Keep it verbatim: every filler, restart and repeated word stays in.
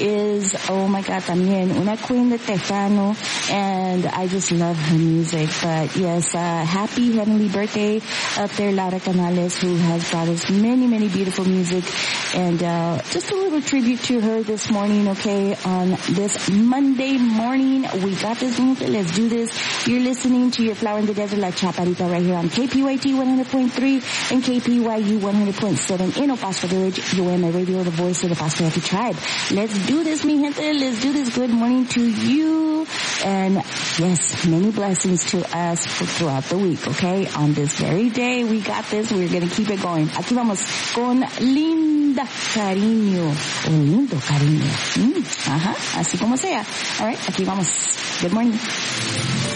is, oh my God, también una queen de Tejano, and I just love her music. But yes, uh, happy heavenly birthday up there, Laura Canales, who has brought us many, many beautiful music. And uh just a little tribute to her this morning, okay, on this Monday morning. We got this, let's do this. You're listening to your Flower in the Desert, La Chaparita, right here on K P Y T one hundred point three and K P Y U one hundred point seven in El Paso Village, U M A Radio, the voice of the Paso Yaqui tribe. Let's do this, mi gente. Let's do this. Good morning to you. And yes, many blessings to us throughout the week, okay? On this very day, we got this. We're going to keep it going. Aquí vamos con Linda Cariño. O lindo cariño. Mm, ajá, así como sea. All right, aquí vamos. Good morning.